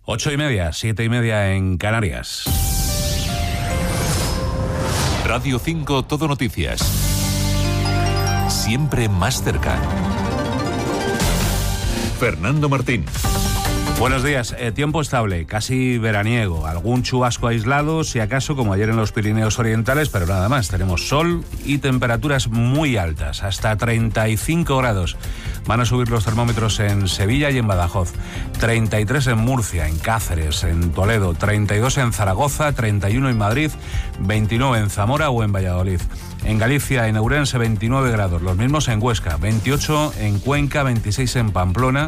8:30, 7:30 en Canarias. Radio 5 Todo Noticias. Siempre más cerca. Fernando Martín. Buenos días. Tiempo estable, casi veraniego. Algún chubasco aislado, si acaso, como ayer en los Pirineos Orientales, pero nada más. Tenemos sol y temperaturas muy altas, hasta 35 grados. Van a subir los termómetros en Sevilla y en Badajoz. 33 en Murcia, en Cáceres, en Toledo. 32 en Zaragoza, 31 en Madrid, 29 en Zamora o en Valladolid. En Galicia, en Ourense, 29 grados. Los mismos en Huesca. 28 en Cuenca, 26 en Pamplona.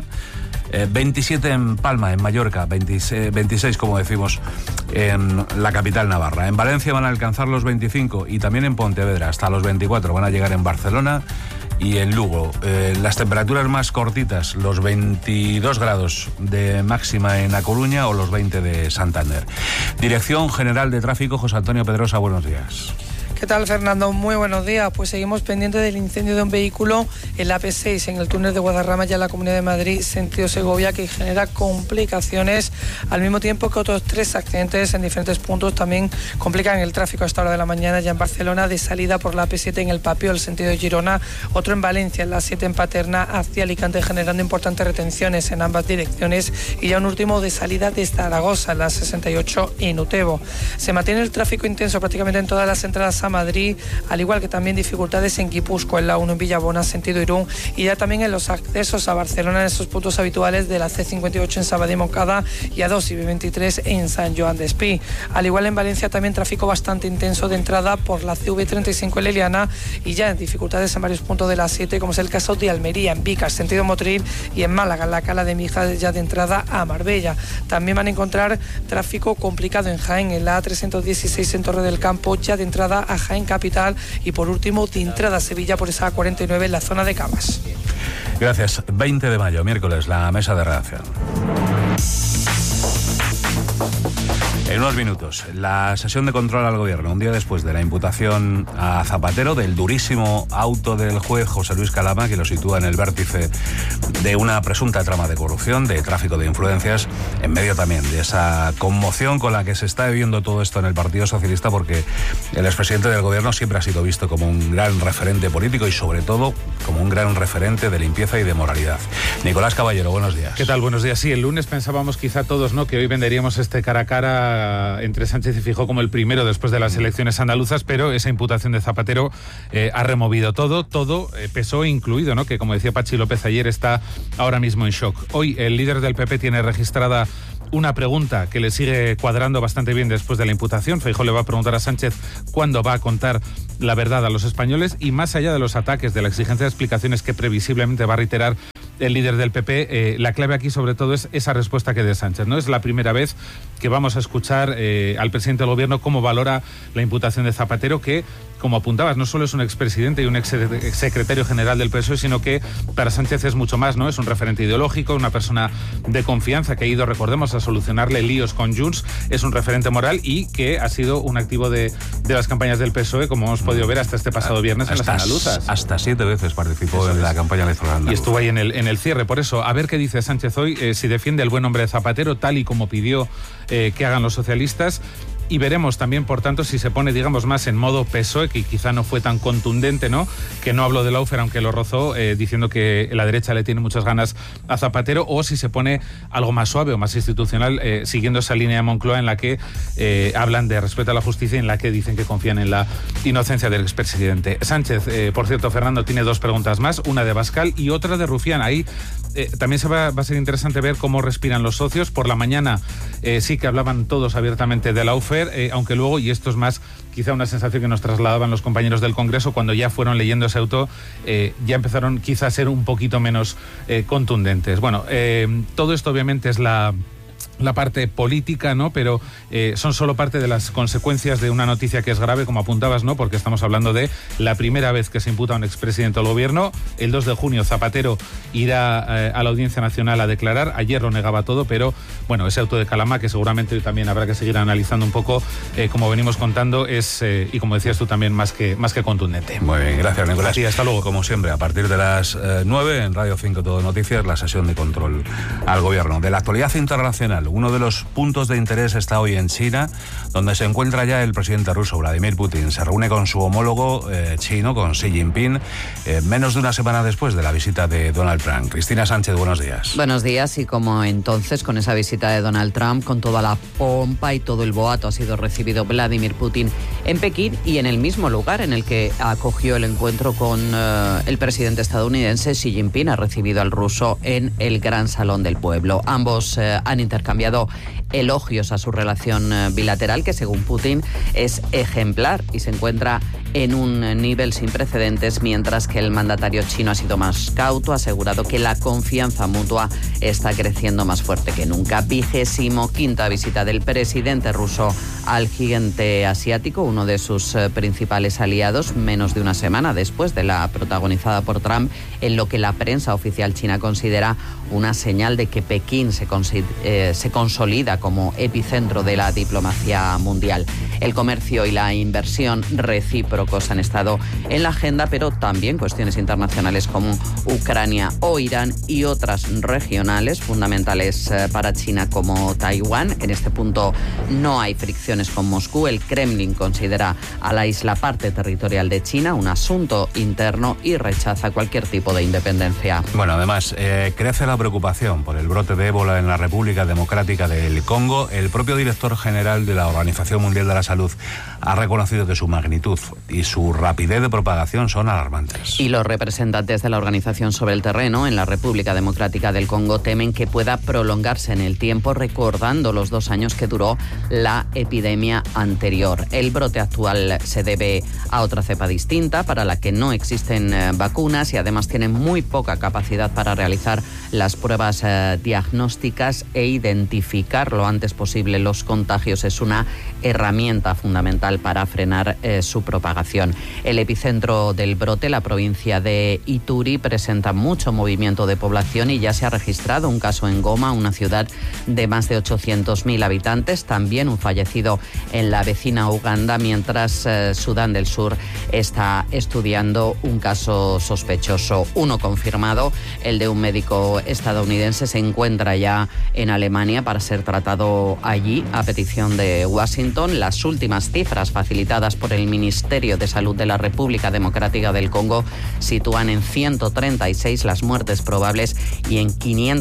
27 en Palma, en Mallorca, 26 como decimos en la capital navarra. En Valencia van a alcanzar los 25 y también en Pontevedra hasta los 24 van a llegar en Barcelona y en Lugo. Las temperaturas más cortitas, los 22 grados de máxima en A Coruña o los 20 de Santander. Dirección General de Tráfico, José Antonio Pedrosa, buenos días. ¿Qué tal, Fernando? Muy buenos días. Pues seguimos pendientes del incendio de un vehículo en la AP6, en el túnel de Guadarrama, ya en la Comunidad de Madrid, sentido Segovia, que genera complicaciones, al mismo tiempo que otros 3 accidentes en diferentes puntos también complican el tráfico a esta hora de la mañana, ya en Barcelona, de salida por la AP7 en el Papiol, el sentido de Girona, otro en Valencia, en la 7 en Paterna, hacia Alicante, generando importantes retenciones en ambas direcciones, y ya un último de salida de Zaragoza, en la 68 en Utebo. Se mantiene el tráfico intenso prácticamente en todas las entradas a Madrid, al igual que también dificultades en Guipúzcoa, en la 1 en Villabona, sentido Irún, y ya también en los accesos a Barcelona, en esos puntos habituales de la C58 en Sabadell Moncada y A2 y B23 en San Joan d'Espí. Al igual en Valencia también tráfico bastante intenso de entrada por la CV35 en Leliana, y ya dificultades en varios puntos de la 7, como es el caso de Almería, en Vicas, sentido Motril, y en Málaga, en la Cala de Mijas, ya de entrada a Marbella. También van a encontrar tráfico complicado en Jaén, en la A316 en Torre del Campo, ya de entrada a Jaén capital, y por último de entrada a Sevilla por esa A49 en la zona de Cabas. Gracias. 20 de mayo, miércoles, la mesa de redacción. En unos minutos, la sesión de control al gobierno, un día después de la imputación a Zapatero del durísimo auto del juez José Luis Calama, que lo sitúa en el vértice de una presunta trama de corrupción, de tráfico de influencias, en medio también de esa conmoción con la que se está viviendo todo esto en el Partido Socialista, porque el expresidente del gobierno siempre ha sido visto como un gran referente político y sobre todo como un gran referente de limpieza y de moralidad. Nicolás Caballero, buenos días. ¿Qué tal? Buenos días. Sí, el lunes pensábamos quizá todos, ¿no?, que hoy venderíamos este cara a cara entre Sánchez y Feijóo como el primero después de las elecciones andaluzas, pero esa imputación de Zapatero ha removido todo, PSOE incluido, ¿no?, que como decía Pachi López ayer está ahora mismo en shock. Hoy el líder del PP tiene registrada una pregunta que le sigue cuadrando bastante bien después de la imputación. Feijóo le va a preguntar a Sánchez cuándo va a contar la verdad a los españoles, y más allá de los ataques, de la exigencia de explicaciones que previsiblemente va a reiterar el líder del PP, la clave aquí sobre todo es esa respuesta que dé Sánchez. No es la primera vez que vamos a escuchar al presidente del gobierno cómo valora la imputación de Zapatero, que, como apuntabas, no solo es un expresidente y un exsecretario general del PSOE, sino que para Sánchez es mucho más, ¿no? Es un referente ideológico, una persona de confianza que ha ido, recordemos, a solucionarle líos con Junts, es un referente moral y que ha sido un activo de las campañas del PSOE, como hemos podido ver hasta este pasado viernes en las andaluzas. Hasta 7 veces participó en la campaña electoral andaluza. Y estuvo ahí en el cierre. Por eso, a ver qué dice Sánchez hoy, si defiende el buen nombre de Zapatero, tal y como pidió que hagan los socialistas. Y veremos también, por tanto, si se pone, digamos, más en modo PSOE, que quizá no fue tan contundente, ¿no?, que no habló de Lawfare, aunque lo rozó, diciendo que la derecha le tiene muchas ganas a Zapatero, o si se pone algo más suave o más institucional, siguiendo esa línea de Moncloa en la que hablan de respeto a la justicia y en la que dicen que confían en la inocencia del expresidente. Sánchez, por cierto, Fernando, tiene 2 preguntas más, una de Abascal y otra de Rufián. Ahí también va a ser interesante ver cómo respiran los socios. Por la mañana sí que hablaban todos abiertamente de Lawfare, aunque luego, y esto es más quizá una sensación que nos trasladaban los compañeros del Congreso, cuando ya fueron leyendo ese auto, ya empezaron quizá a ser un poquito menos contundentes. Bueno, todo esto obviamente es la parte política, ¿no? Pero son solo parte de las consecuencias de una noticia que es grave, como apuntabas, ¿no? Porque estamos hablando de la primera vez que se imputa a un expresidente del gobierno. El 2 de junio Zapatero irá a la Audiencia Nacional a declarar. Ayer lo negaba todo, pero bueno, ese auto de Calama, que seguramente hoy también habrá que seguir analizando un poco, como venimos contando, es, y como decías tú también, más que contundente. Muy bien, gracias, Nicolás. Sí, hasta luego. Como siempre, a partir de las 9 en Radio 5 Todo Noticias, la sesión de control al gobierno. De la actualidad internacional, mundial. Uno de los puntos de interés está hoy en China, donde se encuentra ya el presidente ruso, Vladimir Putin. Se reúne con su homólogo chino, con Xi Jinping, menos de una semana después de la visita de Donald Trump. Cristina Sánchez, buenos días. Buenos días, y como entonces, con esa visita de Donald Trump, con toda la pompa y todo el boato, ha sido recibido Vladimir Putin en Pekín y en el mismo lugar en el que acogió el encuentro con el presidente estadounidense. Xi Jinping ha recibido al ruso en el Gran Salón del Pueblo. Ambos han intercambiado elogios a su relación bilateral, que según Putin es ejemplar y se encuentra en un nivel sin precedentes, mientras que el mandatario chino ha sido más cauto, ha asegurado que la confianza mutua está creciendo más fuerte que nunca. 25ª visita del presidente ruso al gigante asiático, uno de sus principales aliados, menos de una semana después de la protagonizada por Trump, en lo que la prensa oficial china considera una señal de que Pekín se consolida como epicentro de la diplomacia mundial. El comercio y la inversión recíprocos han estado en la agenda, pero también cuestiones internacionales como Ucrania o Irán y otras regionales fundamentales para China como Taiwán. En este punto no hay fricciones con Moscú. El Kremlin considera a la isla parte territorial de China, un asunto interno, y rechaza cualquier tipo de independencia. Bueno, además, crece la preocupación por el brote de ébola en la República Democrática del Congo. El propio director general de la Organización Mundial de la Salud ha reconocido que su magnitud y su rapidez de propagación son alarmantes. Y los representantes de la organización sobre el terreno en la República Democrática del Congo temen que pueda prolongarse en el tiempo, recordando los 2 años que duró la epidemia anterior. El brote actual se debe a otra cepa distinta para la que no existen vacunas, y además tiene muy poca capacidad para realizar las pruebas diagnósticas e identificar lo antes posible los contagios. Es una herramienta fundamental para frenar su propagación. El epicentro del brote, la provincia de Ituri, presenta mucho movimiento de población y ya se ha registrado un caso en Goma, una ciudad de más de 800.000 habitantes, también un fallecido en la vecina Uganda, mientras Sudán del Sur está estudiando un caso sospechoso. Uno confirmado, el de un médico estadounidense, se encuentra ya en Alemania para ser tratado allí a petición de Washington. Las últimas cifras facilitadas por el Ministerio de Salud de la República Democrática del Congo sitúan en 136 las muertes probables y en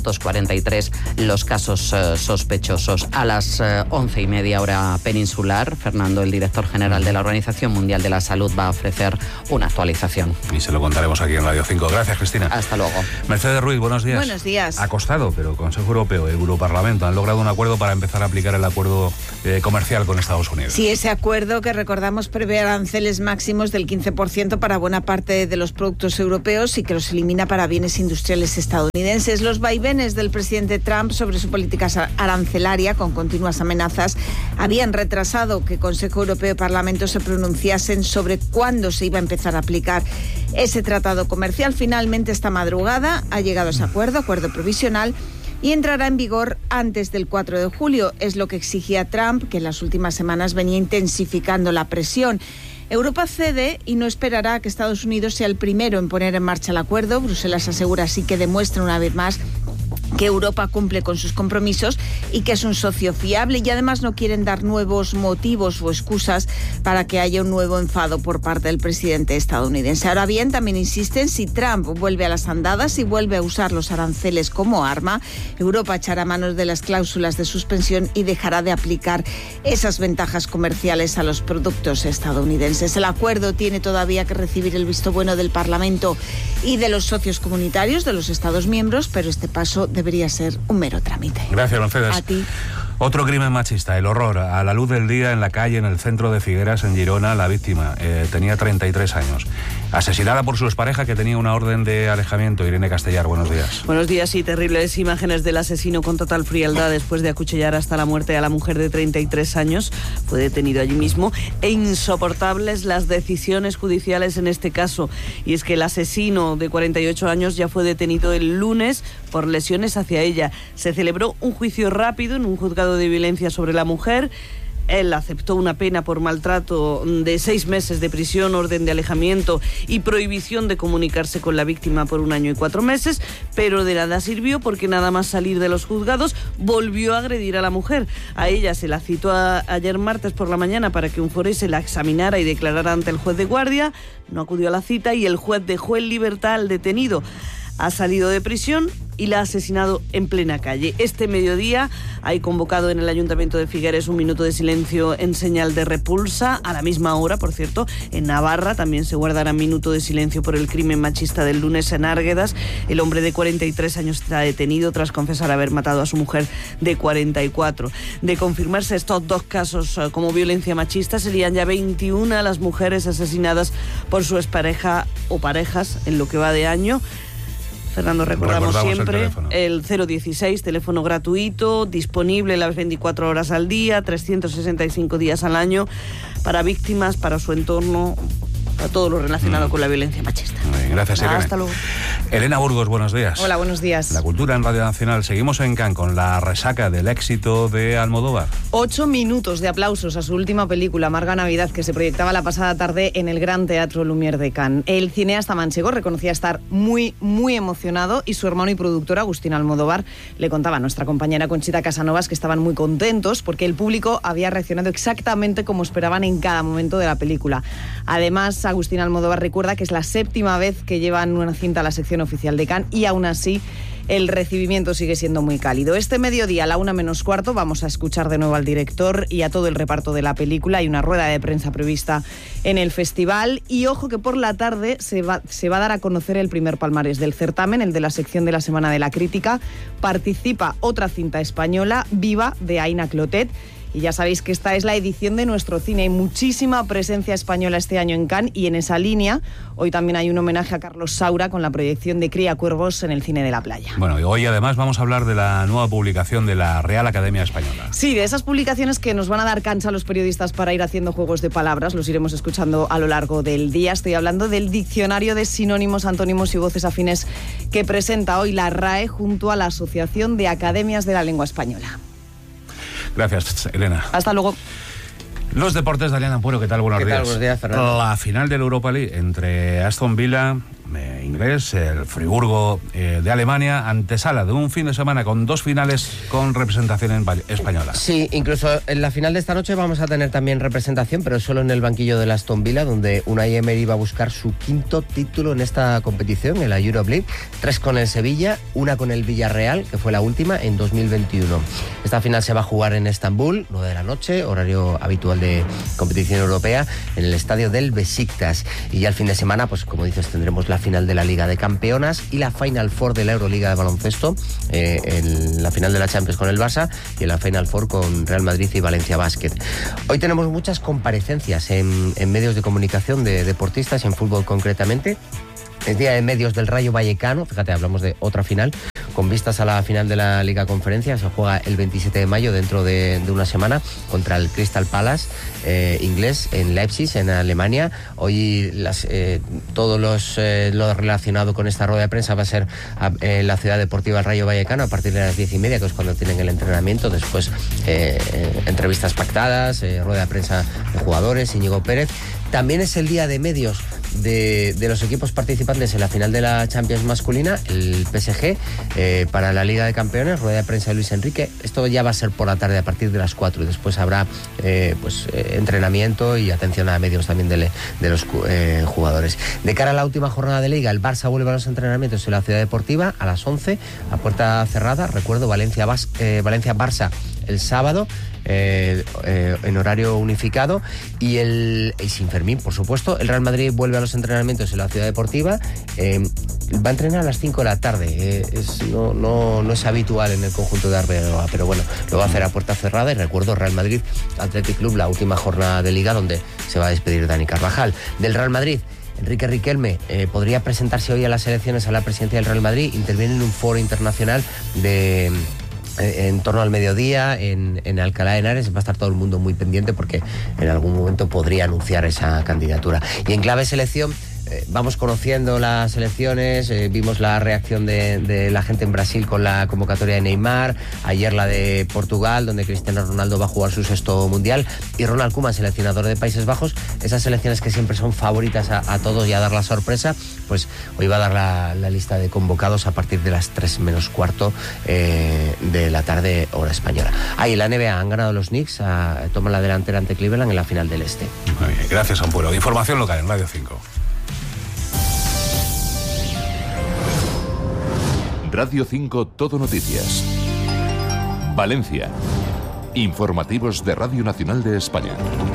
543 los casos sospechosos. A las 11:30 hora peninsular, Fernando, el director general de la Organización Mundial de la Salud, va a ofrecer una actualización. Y se lo contaremos aquí en Radio 5. Gracias, Cristina. Hasta luego. Mercedes Ruiz, buenos días. Buenos días. Ha costado, pero el Consejo Europeo y el Europarlamento han logrado un acuerdo para empezar a aplicar el acuerdo comercial con Estados Unidos. Sí, ese acuerdo que recordamos prevé aranceles máximos del 15% para buena parte de los productos europeos y que los elimina para bienes industriales estadounidenses. Los vaivenes del presidente Trump sobre su política arancelaria, con continuas amenazas, habían retrasado que Consejo Europeo y Parlamento se pronunciasen sobre cuándo se iba a empezar a aplicar ese tratado comercial. Finalmente, esta madrugada ha llegado a ese acuerdo provisional, y entrará en vigor antes del 4 de julio. Es lo que exigía Trump, que en las últimas semanas venía intensificando la presión. Europa cede y no esperará a que Estados Unidos sea el primero en poner en marcha el acuerdo. Bruselas asegura así que demuestra una vez más que Europa cumple con sus compromisos y que es un socio fiable, y además no quieren dar nuevos motivos o excusas para que haya un nuevo enfado por parte del presidente estadounidense. Ahora bien, también insisten, si Trump vuelve a las andadas y vuelve a usar los aranceles como arma, Europa echará manos de las cláusulas de suspensión y dejará de aplicar esas ventajas comerciales a los productos estadounidenses. El acuerdo tiene todavía que recibir el visto bueno del Parlamento y de los socios comunitarios de los Estados miembros, pero este paso debería ser un mero trámite. Gracias, Mercedes. A ti. Otro crimen machista, el horror. A la luz del día en la calle, en el centro de Figueras, en Girona, la víctima tenía 33 años. Asesinada por su expareja, que tenía una orden de alejamiento. Irene Castellar, buenos días. Buenos días, y terribles imágenes del asesino con total frialdad después de acuchillar hasta la muerte a la mujer de 33 años. Fue detenido allí mismo. E insoportables las decisiones judiciales en este caso. Y es que el asesino de 48 años ya fue detenido el lunes por lesiones hacia ella. Se celebró un juicio rápido en un juzgado de violencia sobre la mujer. Él aceptó una pena por maltrato de 6 meses de prisión, orden de alejamiento y prohibición de comunicarse con la víctima por 1 año y 4 meses, pero de nada sirvió porque nada más salir de los juzgados volvió a agredir a la mujer. A ella se la citó ayer martes por la mañana para que un forense la examinara y declarara ante el juez de guardia. No acudió a la cita y el juez dejó en libertad al detenido. Ha salido de prisión y la ha asesinado en plena calle. Este mediodía hay convocado en el Ayuntamiento de Figueres un minuto de silencio en señal de repulsa. A la misma hora, por cierto, en Navarra también se guardará minuto de silencio por el crimen machista del lunes en Árguedas. El hombre de 43 años está detenido tras confesar haber matado a su mujer de 44. De confirmarse estos 2 casos como violencia machista, serían ya 21 las mujeres asesinadas por su expareja o parejas en lo que va de año. Fernando, recordamos siempre el 016, teléfono gratuito, disponible las 24 horas al día, 365 días al año, para víctimas, para su entorno, para todo lo relacionado con la violencia machista. Muy bien, gracias, Irene. Hasta luego. Elena Burgos, buenos días. Hola, buenos días. La cultura en Radio Nacional. Seguimos en Cannes con la resaca del éxito de Almodóvar. 8 minutos de aplausos a su última película, Amarga Navidad, que se proyectaba la pasada tarde en el Gran Teatro Lumière de Cannes. El cineasta manchego reconocía estar muy emocionado y su hermano y productor Agustín Almodóvar le contaba a nuestra compañera Conchita Casanovas que estaban muy contentos porque el público había reaccionado exactamente como esperaban en cada momento de la película. Además, Agustín Almodóvar recuerda que es la 7ª vez que llevan una cinta a la sección oficial de Cannes y aún así el recibimiento sigue siendo muy cálido. Este mediodía, a la 1:15, vamos a escuchar de nuevo al director y a todo el reparto de la película. Hay una rueda de prensa prevista en el festival y ojo que por la tarde se va a dar a conocer el primer palmarés del certamen, el de la sección de la Semana de la Crítica. Participa otra cinta española, Viva, de Aina Clotet. Y ya sabéis que esta es la edición de Nuestro Cine. Hay muchísima presencia española este año en Cannes y en esa línea hoy también hay un homenaje a Carlos Saura con la proyección de Cría Cuervos en el Cine de la Playa. Bueno, y hoy además vamos a hablar de la nueva publicación de la Real Academia Española. Sí, de esas publicaciones que nos van a dar cancha a los periodistas para ir haciendo juegos de palabras. Los iremos escuchando a lo largo del día. Estoy hablando del Diccionario de Sinónimos, Antónimos y Voces Afines que presenta hoy la RAE junto a la Asociación de Academias de la Lengua Española. Gracias, Elena. Hasta luego. Los deportes, Dalian Ampuero, ¿qué tal? Buenos días. Buenos días, Fernando. La final de la Europa League entre Aston Villa, inglés, el Friburgo de Alemania, antesala de un fin de semana con 2 finales con representación española. Sí, incluso en la final de esta noche vamos a tener también representación, pero solo en el banquillo del Aston Villa, donde Unai Emery va a buscar su 5º título en esta competición, en la Europa League. 3 con el Sevilla, 1 con el Villarreal, que fue la última en 2021. Esta final se va a jugar en Estambul, 9 de la noche, horario habitual de competición europea, en el estadio del Besiktas. Y ya el fin de semana, pues como dices, tendremos la final de la Liga de Campeonas y la Final Four de la Euroliga de baloncesto, en la final de la Champions con el Barça y en la Final Four con Real Madrid y Valencia Basket. Hoy tenemos muchas comparecencias en medios de comunicación de deportistas, en fútbol concretamente. Es día de medios del Rayo Vallecano, fíjate, hablamos de otra final, con vistas a la final de la Liga Conferencia. Se juega el 27 de mayo, dentro de una semana, contra el Crystal Palace inglés en Leipzig, en Alemania. Hoy todo lo relacionado con esta rueda de prensa va a ser en la ciudad deportiva del Rayo Vallecano a partir de las 10:30, que es cuando tienen el entrenamiento. Después entrevistas pactadas, rueda de prensa de jugadores, Íñigo Pérez. También es el día de medios de los equipos participantes en la final de la Champions masculina, el PSG, para la Liga de Campeones, rueda de prensa de Luis Enrique. Esto ya va a ser por la tarde a partir de las 4 y después habrá entrenamiento y atención a medios también de los jugadores. De cara a la última jornada de Liga, el Barça vuelve a los entrenamientos en la Ciudad Deportiva a las 11, a puerta cerrada. Recuerdo, Valencia-Barça el sábado, en horario unificado, y sin Fermín, por supuesto. El Real Madrid vuelve a los entrenamientos en la Ciudad Deportiva, va a entrenar a las 5 de la tarde. No es habitual en el conjunto de Arbeloa, pero bueno, lo va a hacer a puerta cerrada. Y recuerdo, Real Madrid Athletic Club, la última jornada de Liga, donde se va a despedir Dani Carvajal. Del Real Madrid, Enrique Riquelme podría presentarse hoy a las elecciones a la presidencia del Real Madrid. Interviene en un foro internacional en torno al mediodía en Alcalá de Henares. Va a estar todo el mundo muy pendiente porque en algún momento podría anunciar esa candidatura. Y en clave selección, vamos conociendo las elecciones, vimos la reacción de la gente en Brasil con la convocatoria de Neymar, ayer la de Portugal, donde Cristiano Ronaldo va a jugar su 6º mundial, y Ronald Koeman, seleccionador de Países Bajos, esas selecciones que siempre son favoritas a todos y a dar la sorpresa, pues hoy va a dar la lista de convocados a partir de las 3 menos cuarto de la tarde, hora española. Ahí la NBA han ganado los Knicks, toman la delantera ante Cleveland en la final del Este. Muy bien, gracias, Ampuero. Información local en Radio 5. Radio 5 Todo Noticias. Valencia. Informativos de Radio Nacional de España.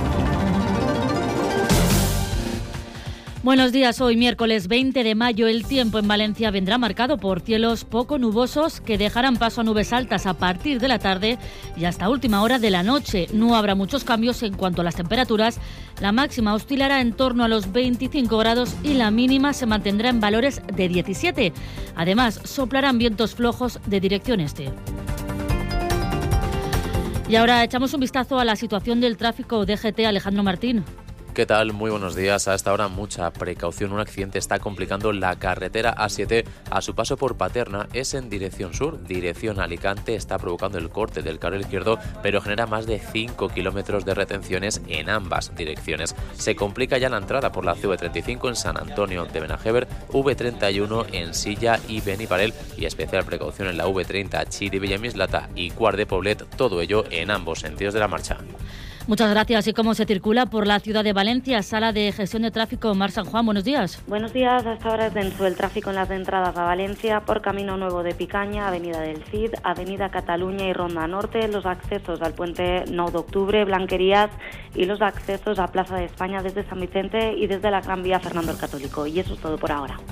Buenos días, hoy miércoles 20 de mayo el tiempo en Valencia vendrá marcado por cielos poco nubosos que dejarán paso a nubes altas a partir de la tarde y hasta última hora de la noche. No habrá muchos cambios en cuanto a las temperaturas. La máxima oscilará en torno a los 25 grados y la mínima se mantendrá en valores de 17. Además, soplarán vientos flojos de dirección este. Y ahora echamos un vistazo a la situación del tráfico DGT. Alejandro Martín. ¿Qué tal? Muy buenos días. A esta hora mucha precaución. Un accidente está complicando la carretera A7 a su paso por Paterna. Es en dirección sur, dirección Alicante. Está provocando el corte del carril izquierdo, pero genera más de 5 kilómetros de retenciones en ambas direcciones. Se complica ya la entrada por la CV35 en San Antonio de Benajever, V31 en Silla y Beniparel y especial precaución en la V30 Chirivella-Mislata y Quart de Poblet, todo ello en ambos sentidos de la marcha. Muchas gracias. ¿Y cómo se circula por la ciudad de Valencia? Sala de Gestión de Tráfico, Mar San Juan, buenos días. Buenos días. Hasta ahora es denso el tráfico en las entradas a Valencia por Camino Nuevo de Picaña, Avenida del Cid, Avenida Cataluña y Ronda Norte, los accesos al Puente 9 de Octubre, Blanquerías y los accesos a Plaza de España desde San Vicente y desde la Gran Vía Fernando el Católico. Y eso es todo por ahora.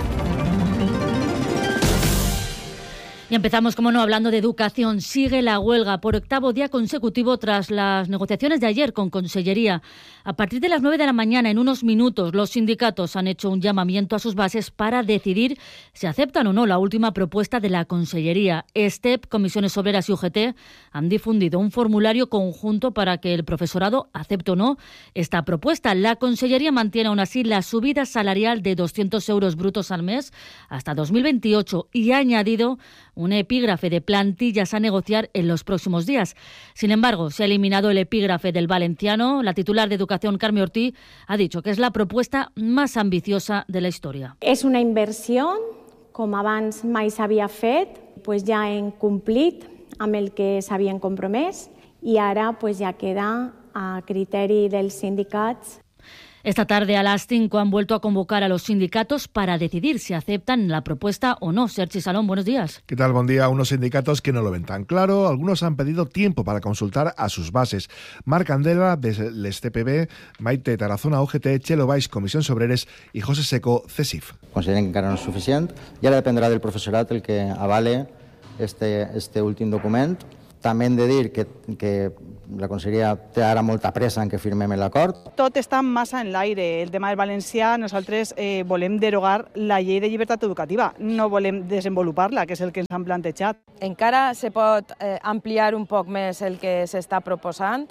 Y empezamos, como no, hablando de educación. Sigue la huelga por 8º día consecutivo tras las negociaciones de ayer con Consellería. A partir de las 9 de la mañana, en unos minutos, los sindicatos han hecho un llamamiento a sus bases para decidir si aceptan o no la última propuesta de la Consellería. STEP, Comisiones Obreras y UGT han difundido un formulario conjunto para que el profesorado acepte o no esta propuesta. La Consellería mantiene aún así la subida salarial de 200 euros brutos al mes hasta 2028 y ha añadido un epígrafe de plantillas a negociar en los próximos días. Sin embargo, se ha eliminado el epígrafe del valenciano. La titular de Educación, Carme Ortí, ha dicho que es la propuesta más ambiciosa de la historia. És una inversió, com abans mai s'havia fet, pues ja hem complit amb el que s'havien compromès i ara pues ja queda a criteri dels sindicats. Esta tarde a las 5 han vuelto a convocar a los sindicatos para decidir si aceptan la propuesta o no. Sergi Salón, buenos días. ¿Qué tal? Buen día. Unos sindicatos que no lo ven tan claro. Algunos han pedido tiempo para consultar a sus bases. Marc Candela, del STPB, Maite Tarazona, UGT, Chelo Baix, Comissions Obreres i José Seco, CESIF. Consideren que encara no és suficient i ara dependrà del professorat el que avale este últim document. També hem de dir que la Conselleria té ara molta pressa en que firmem l'acord. Tot està massa en l'aire. El tema del valencià, nosaltres volem derogar la llei de llibertat educativa, no volem desenvolupar-la, que és el que ens han plantejat. Encara se pot ampliar un poc més el que s'està proposant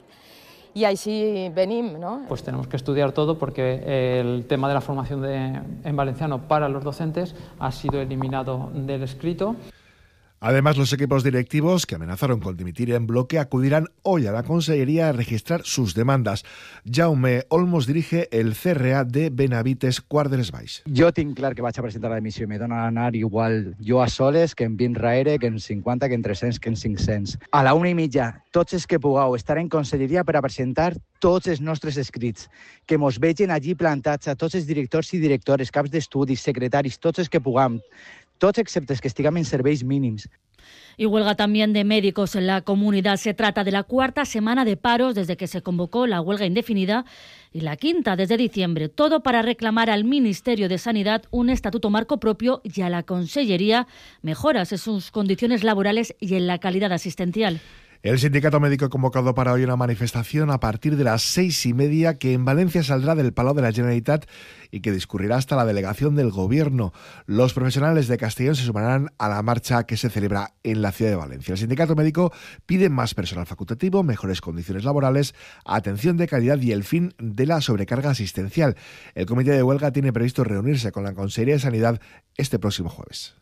y así venimos, ¿no? Pues tenemos que estudiar todo porque el tema de la formación en valenciano para los docentes ha sido eliminado del escrito. Además, los equipos directivos que amenazaron con dimitir en bloque acudirán hoy a la Consellería a registrar sus demandas. Jaume Olmos dirige el CRA de Benavites, Quart de les Valls. Jo tinc clar que vaig a presentar la dimissió i me dona anar igual jo a soles que en 20 raere, que en 50, que en 300, que en 500. A la 1:30, tots els que pugueu estar en Conselleria per a presentar tots els nostres escrits, que mos vegin allí plantats a tots els directors i directores, caps d'estudis, secretaris, tots els que puguem. Todos excepto que estiguem en serveis mínims. Y huelga también de médicos en la comunidad. Se trata de la 4ª semana de paros desde que se convocó la huelga indefinida y la 5ª desde diciembre. Todo para reclamar al Ministerio de Sanidad un estatuto marco propio y a la Consellería mejoras en sus condiciones laborales y en la calidad asistencial. El sindicato médico ha convocado para hoy una manifestación a partir de las 6:30 que en Valencia saldrá del Palau de la Generalitat y que discurrirá hasta la delegación del Gobierno. Los profesionales de Castellón se sumarán a la marcha que se celebra en la ciudad de Valencia. El sindicato médico pide más personal facultativo, mejores condiciones laborales, atención de calidad y el fin de la sobrecarga asistencial. El comité de huelga tiene previsto reunirse con la Consellería de Sanidad este próximo jueves.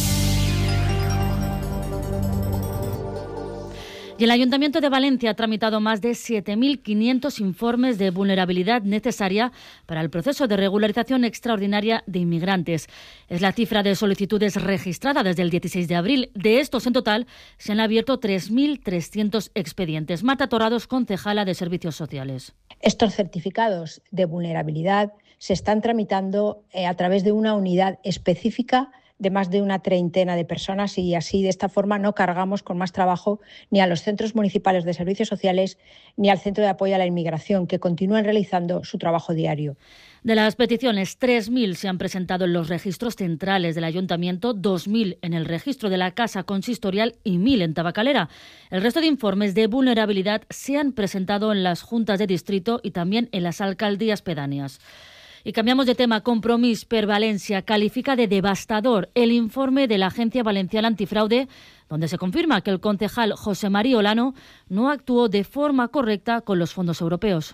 Y el Ayuntamiento de Valencia ha tramitado más de 7.500 informes de vulnerabilidad necesaria para el proceso de regularización extraordinaria de inmigrantes. Es la cifra de solicitudes registrada desde el 16 de abril. De estos, en total, se han abierto 3.300 expedientes. Marta Torrados, concejala de Servicios Sociales. Estos certificados de vulnerabilidad se están tramitando a través de una unidad específica de más de una treintena de personas y así de esta forma no cargamos con más trabajo ni a los centros municipales de servicios sociales ni al Centro de Apoyo a la Inmigración, que continúan realizando su trabajo diario. De las peticiones, 3.000 se han presentado en los registros centrales del Ayuntamiento, 2.000 en el registro de la Casa Consistorial y 1.000 en Tabacalera. El resto de informes de vulnerabilidad se han presentado en las juntas de distrito y también en las alcaldías pedáneas. Y cambiamos de tema. Compromís per Valencia califica de devastador el informe de la Agencia Valenciana Antifraude, donde se confirma que el concejal José María Olano no actuó de forma correcta con los fondos europeos.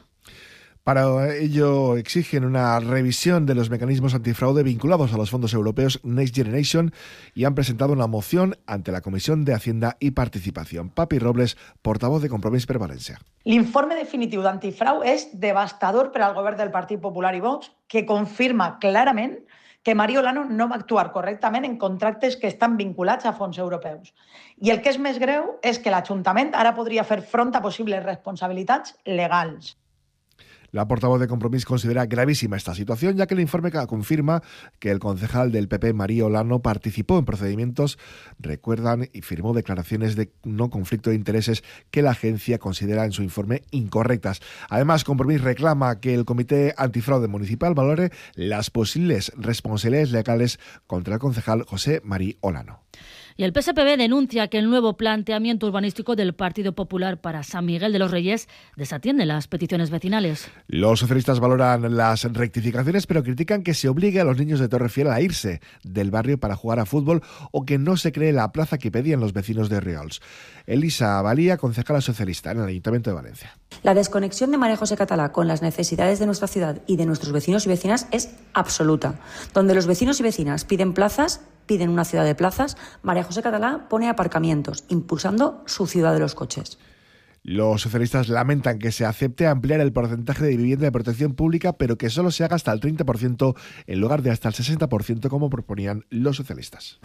Para ello exigen una revisión de los mecanismos antifraude vinculados a los fondos europeos Next Generation y han presentado una moción ante la Comisión de Hacienda y Participación. Papi Robles, portavoz de Compromís per Valencia. L'informe definitiu d'antifrau és devastador per al govern del Partit Popular i Vox, que confirma clarament que María Olano no va actuar correctament en contractes que estan vinculats a fons europeus. I el que és més greu és que l'Ajuntament ara podria fer front a possibles responsabilitats legals. La portavoz de Compromís considera gravísima esta situación, ya que el informe confirma que el concejal del PP, María Olano, participó en procedimientos, recuerdan, y firmó declaraciones de no conflicto de intereses que la agencia considera en su informe incorrectas. Además, Compromís reclama que el Comité Antifraude Municipal valore las posibles responsabilidades legales contra el concejal José María Olano. Y el PSPB denuncia que el nuevo planteamiento urbanístico del Partido Popular para San Miguel de los Reyes desatiende las peticiones vecinales. Los socialistas valoran las rectificaciones, pero critican que se obligue a los niños de Torrefiel a irse del barrio para jugar a fútbol o que no se cree la plaza que pedían los vecinos de Riols. Elisa Valía, concejala socialista en el Ayuntamiento de Valencia. La desconexión de María José Catalá con las necesidades de nuestra ciudad y de nuestros vecinos y vecinas es absoluta. Donde los vecinos y vecinas piden plazas, piden una ciudad de plazas, María José Catalá pone aparcamientos, impulsando su ciudad de los coches. Los socialistas lamentan que se acepte ampliar el porcentaje de vivienda de protección pública, pero que solo se haga hasta el 30% en lugar de hasta el 60% como proponían los socialistas.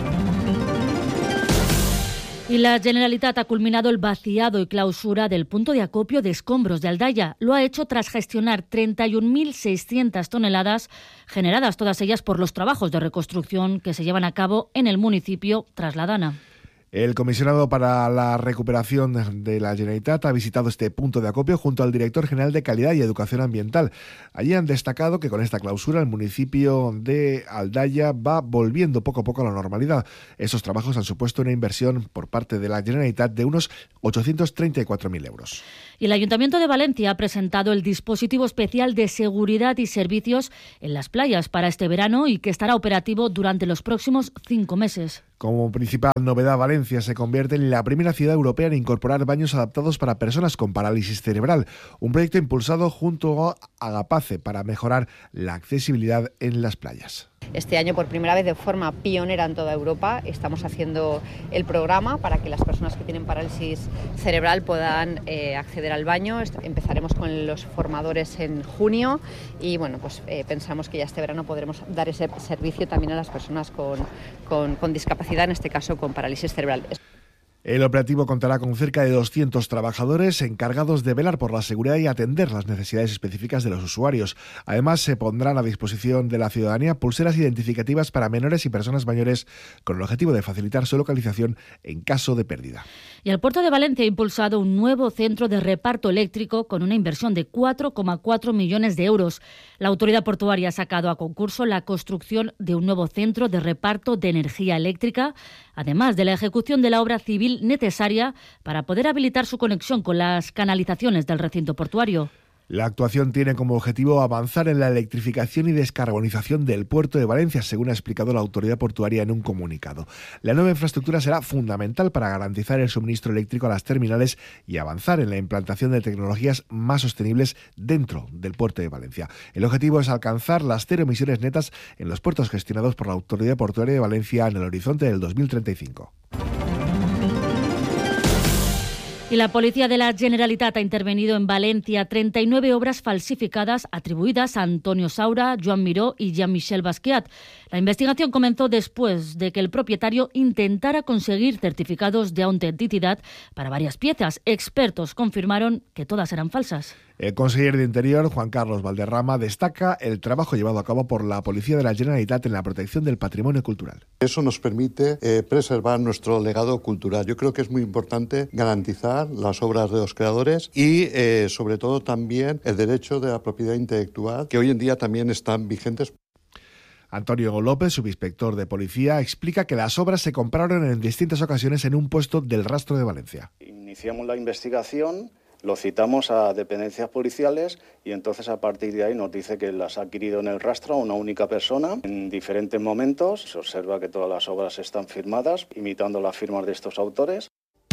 Y la Generalitat ha culminado el vaciado y clausura del punto de acopio de escombros de Aldaya. Lo ha hecho tras gestionar 31.600 toneladas, generadas todas ellas por los trabajos de reconstrucción que se llevan a cabo en el municipio tras la Dana. El comisionado para la recuperación de la Generalitat ha visitado este punto de acopio junto al director general de Calidad y Educación Ambiental. Allí han destacado que con esta clausura el municipio de Aldaya va volviendo poco a poco a la normalidad. Esos trabajos han supuesto una inversión por parte de la Generalitat de unos 834.000 euros. Y el Ayuntamiento de Valencia ha presentado el dispositivo especial de seguridad y servicios en las playas para este verano y que estará operativo durante los próximos 5 meses. Como principal novedad, Valencia se convierte en la primera ciudad europea en incorporar baños adaptados para personas con parálisis cerebral, un proyecto impulsado junto a Agapace para mejorar la accesibilidad en las playas. Este año, por primera vez de forma pionera en toda Europa, estamos haciendo el programa para que las personas que tienen parálisis cerebral puedan acceder al baño. Empezaremos con los formadores en junio y bueno, pues pensamos que ya este verano podremos dar ese servicio también a las personas con discapacidad, en este caso con parálisis cerebral. El operativo contará con cerca de 200 trabajadores encargados de velar por la seguridad y atender las necesidades específicas de los usuarios. Además, se pondrán a disposición de la ciudadanía pulseras identificativas para menores y personas mayores con el objetivo de facilitar su localización en caso de pérdida. Y el Puerto de Valencia ha impulsado un nuevo centro de reparto eléctrico con una inversión de 4,4 millones de euros. La autoridad portuaria ha sacado a concurso la construcción de un nuevo centro de reparto de energía eléctrica, además de la ejecución de la obra civil civil necesaria para poder habilitar su conexión con las canalizaciones del recinto portuario. La actuación tiene como objetivo avanzar en la electrificación y descarbonización del puerto de Valencia, según ha explicado la autoridad portuaria en un comunicado. La nueva infraestructura será fundamental para garantizar el suministro eléctrico a las terminales y avanzar en la implantación de tecnologías más sostenibles dentro del puerto de Valencia. El objetivo es alcanzar las 0 emisiones netas en los puertos gestionados por la autoridad portuaria de Valencia en el horizonte del 2035. Y la Policía de la Generalitat ha intervenido en Valencia 39 obras falsificadas atribuidas a Antonio Saura, Joan Miró y Jean-Michel Basquiat. La investigación comenzó después de que el propietario intentara conseguir certificados de autenticidad para varias piezas. Expertos confirmaron que todas eran falsas. El conseller de Interior, Juan Carlos Valderrama, destaca el trabajo llevado a cabo por la Policía de la Generalitat en la protección del patrimonio cultural. Eso nos permite preservar nuestro legado cultural. Yo creo que es muy importante garantizar las obras de los creadores y, sobre todo, también el derecho de la propiedad intelectual, que hoy en día también están vigentes. Antonio López, subinspector de policía, explica que las obras se compraron en distintas ocasiones en un puesto del Rastro de Valencia. Iniciamos la investigación, lo citamos a dependencias policiales y entonces a partir de ahí nos dice que las ha adquirido en el Rastro una única persona. En diferentes momentos se observa que todas las obras están firmadas, imitando las firmas de estos autores.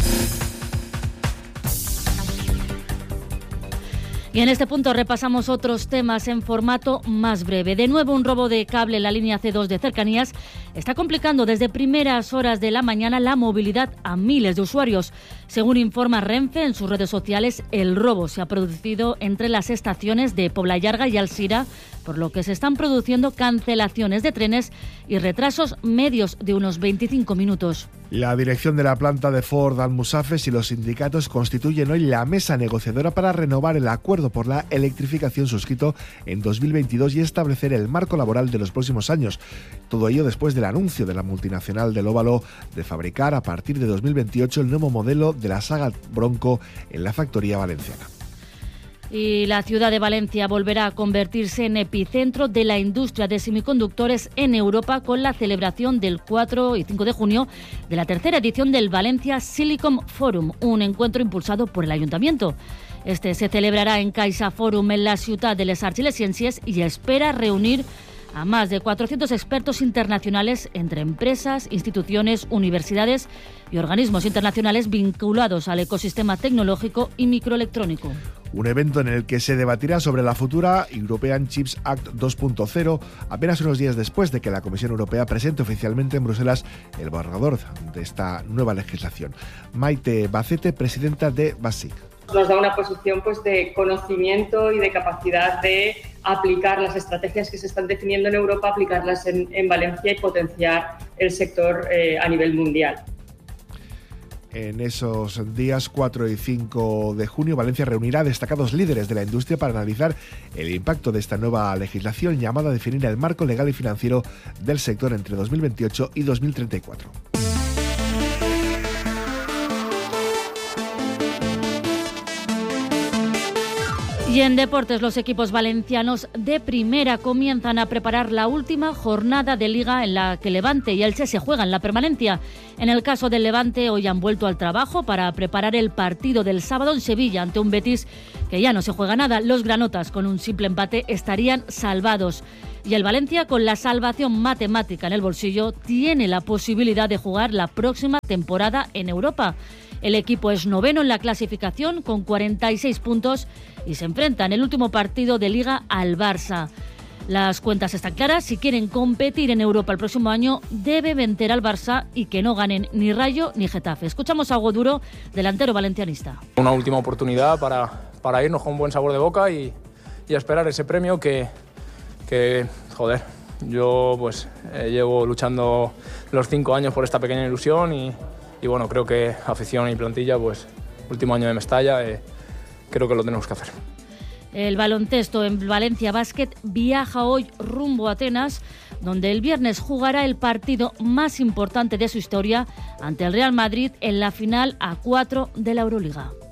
Y en este punto repasamos otros temas en formato más breve. De nuevo, un robo de cable en la línea C2 de Cercanías está complicando desde primeras horas de la mañana la movilidad a miles de usuarios. Según informa Renfe en sus redes sociales, el robo se ha producido entre las estaciones de Pobla Llarga y Alsira, por lo que se están produciendo cancelaciones de trenes y retrasos medios de unos 25 minutos. La dirección de la planta de Ford Almusafes y los sindicatos constituyen hoy la mesa negociadora para renovar el acuerdo por la electrificación suscrito en 2022 y establecer el marco laboral de los próximos años. Todo ello después del anuncio de la multinacional del óvalo de fabricar a partir de 2028 el nuevo modelo de la saga Bronco en la factoría valenciana. Y la ciudad de Valencia volverá a convertirse en epicentro de la industria de semiconductores en Europa con la celebración del 4 y 5 de junio de la tercera edición del Valencia Silicon Forum, un encuentro impulsado por el Ayuntamiento. Este se celebrará en Caixa Forum en la ciudad de les Arts i les Ciències y espera reunir a más de 400 expertos internacionales entre empresas, instituciones, universidades y organismos internacionales vinculados al ecosistema tecnológico y microelectrónico. Un evento en el que se debatirá sobre la futura European Chips Act 2.0, apenas unos días después de que la Comisión Europea presente oficialmente en Bruselas el borrador de esta nueva legislación. Maite Bacete, presidenta de BASIC. Nos da una posición de conocimiento y de capacidad de aplicar las estrategias que se están definiendo en Europa, aplicarlas en Valencia y potenciar el sector a nivel mundial. En esos días 4 y 5 de junio, Valencia reunirá a destacados líderes de la industria para analizar el impacto de esta nueva legislación llamada a definir el marco legal y financiero del sector entre 2028 y 2034. Y en deportes, los equipos valencianos de primera comienzan a preparar la última jornada de Liga en la que Levante y Elche se juegan la permanencia. En el caso del Levante, hoy han vuelto al trabajo para preparar el partido del sábado en Sevilla ante un Betis que ya no se juega nada. Los granotas, con un simple empate, estarían salvados. Y el Valencia, con la salvación matemática en el bolsillo, tiene la posibilidad de jugar la próxima temporada en Europa. El equipo es noveno en la clasificación con 46 puntos y se enfrenta en el último partido de Liga al Barça. Las cuentas están claras. Si quieren competir en Europa el próximo año, debe vencer al Barça y que no ganen ni Rayo ni Getafe. Escuchamos a Hugo Duro, delantero valencianista. Una última oportunidad para irnos con un buen sabor de boca y esperar ese premio que joder, yo llevo luchando los 5 años por esta pequeña ilusión y bueno, creo que afición y plantilla, último año de Mestalla, creo que lo tenemos que hacer. El baloncesto en Valencia Basket viaja hoy rumbo a Atenas, donde el viernes jugará el partido más importante de su historia ante el Real Madrid en la final A4 de la Euroliga.